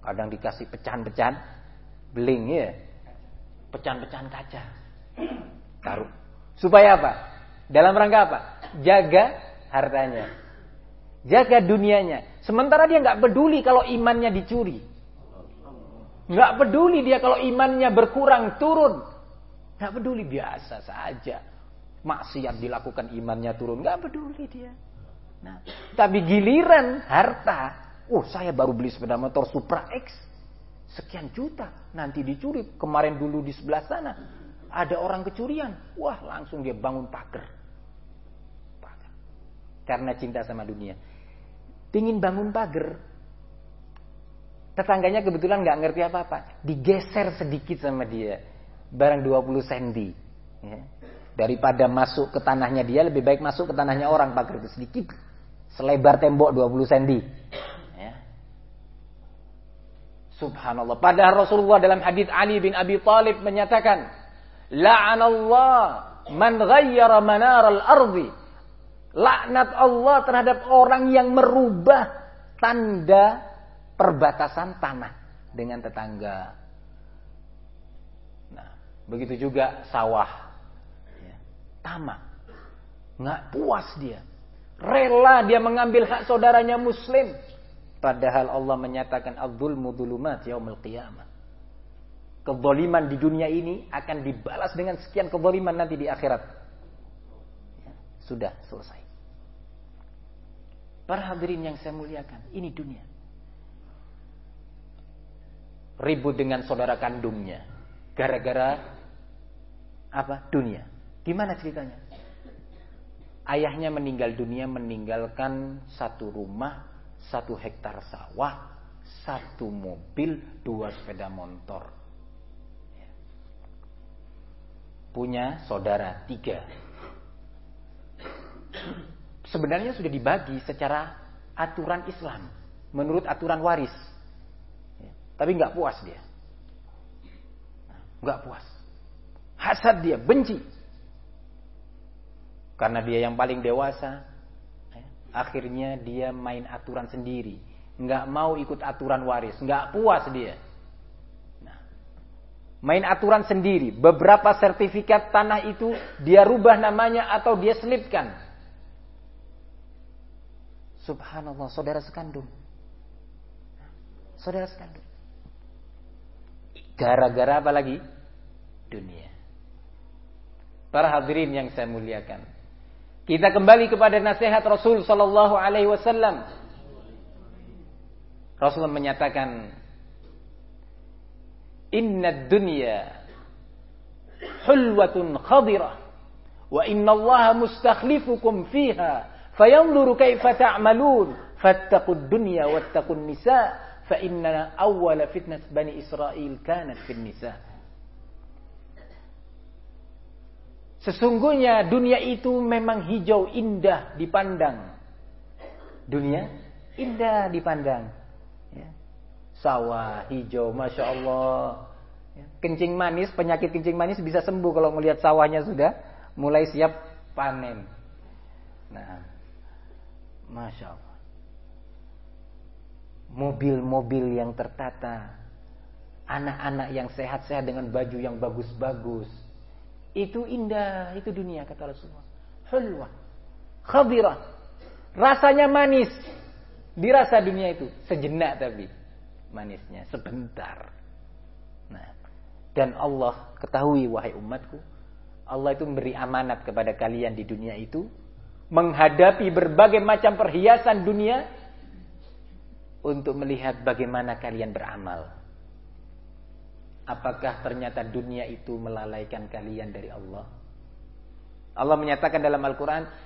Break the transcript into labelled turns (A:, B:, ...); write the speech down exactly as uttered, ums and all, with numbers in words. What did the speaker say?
A: Kadang dikasih pecahan-pecahan beling ya. Pecahan-pecahan kaca. Taruh. Supaya apa? Dalam rangka apa? Jaga hartanya. Jaga dunianya. Sementara dia nggak peduli kalau imannya dicuri. Nggak peduli dia kalau imannya berkurang, turun. Nggak peduli, biasa saja. Maksiat dilakukan, imannya turun. Nggak peduli dia. Nah, tapi giliran harta. Oh, saya baru beli sepeda motor Supra X. Sekian juta. Nanti dicuri. Kemarin dulu di sebelah sana. Ada orang kecurian. Wah, langsung dia bangun pagar. Pagar. Karena cinta sama dunia. Pingin bangun pagar. Tetangganya kebetulan nggak ngerti apa-apa. Digeser sedikit sama dia. Barang dua puluh senti. Ya. Daripada masuk ke tanahnya dia, lebih baik masuk ke tanahnya orang. Pagar itu sedikit. Selebar tembok dua puluh senti. Ya. Subhanallah. Padahal Rasulullah dalam hadits Ali bin Abi Thalib menyatakan, La'anallah man ghayyara manaral ardi. Laknat Allah terhadap orang yang merubah tanda perbatasan tanah dengan tetangga. Nah, begitu juga sawah. Ya, tamak. Nggak puas dia. Rela dia mengambil hak saudaranya muslim. Padahal Allah menyatakan adzulmu dzulumat yaumil qiyamah. Kezaliman di dunia ini akan dibalas dengan sekian kezaliman nanti di akhirat. Ya, sudah selesai. Para hadirin yang saya muliakan, ini dunia. Ribut dengan saudara kandungnya gara-gara apa? Dunia. Gimana ceritanya? Ayahnya meninggal dunia meninggalkan satu rumah, satu hektar sawah, satu mobil, dua sepeda motor. Punya saudara tiga. Sebenarnya sudah dibagi secara aturan Islam, menurut aturan waris. Tapi nggak puas dia, nggak puas, hasad dia, benci, karena dia yang paling dewasa. Akhirnya dia main aturan sendiri, nggak mau ikut aturan waris, nggak puas dia. Nah, main aturan sendiri. Beberapa sertifikat tanah itu dia rubah namanya atau dia selipkan. Subhanallah, saudara sekandung, saudara sekandung. Gara-gara apa lagi? Dunia. Para hadirin yang saya muliakan, kita kembali kepada nasihat Rasul sallallahu alaihi wasallam. Rasul menyatakan, "Innad dunya hulwatun khadirah wa innallaha mustakhlifukum fiha fayanzuru kaifa ta'malun fattaqud dunya wattaqun nisa fa inna awwala fitnat bani Israil kanat fin nisa." Sesungguhnya dunia itu memang hijau, indah dipandang. Dunia indah dipandang. Ya. Sawah hijau, masya Allah. Ya. Kencing manis, penyakit kencing manis bisa sembuh kalau melihat sawahnya sudah mulai siap panen. Nah, masya Allah. Mobil-mobil yang tertata, anak-anak yang sehat-sehat dengan baju yang bagus-bagus. Itu indah, itu dunia kata Rasulullah. Hulwa, khadirah, rasanya manis. Dirasa dunia itu sejenak tapi manisnya sebentar. Nah, dan Allah ketahui wahai umatku, Allah itu memberi amanat kepada kalian di dunia itu, menghadapi berbagai macam perhiasan dunia untuk melihat bagaimana kalian beramal. Apakah ternyata dunia itu melalaikan kalian dari Allah? Allah menyatakan dalam Al-Quran,